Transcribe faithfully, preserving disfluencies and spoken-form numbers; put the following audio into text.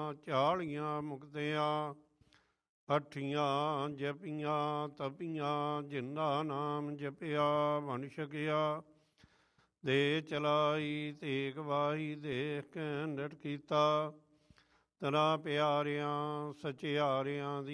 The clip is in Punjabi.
ਚਾਲੀਆਂ ਮੁਕਤਿਆਂ, ਅੱਠੀਆਂ ਜਪੀਆਂ ਤਪੀਆਂ, ਜਿੰਦਾ ਨਾਮ ਜਪਿਆ ਬਣ ਛਕਿਆ। ਦੇ ਚਲਾਈ ਤੇਗ ਵਾਈ, ਦੇਖ ਕੇ ਨਿਟ ਕੀਤਾ, ਤਨਾ ਪਿਆਰਿਆਂ ਸਚਿਆਰਿਆਂ ਦੀ